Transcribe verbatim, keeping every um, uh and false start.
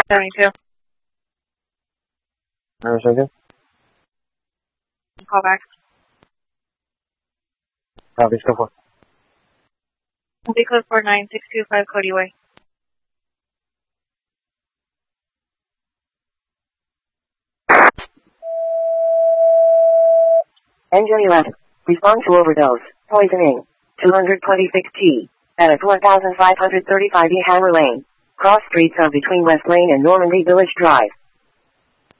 seventy-two. Number seven. Call back. Copy, go for it. B code four nine six two five Cody Way. Engine eleven. Respond to overdose. Poisoning. two twenty-six T. At four thousand five hundred thirty-five E Hammer Lane. Cross streets of between West Lane and Normandy Village Drive.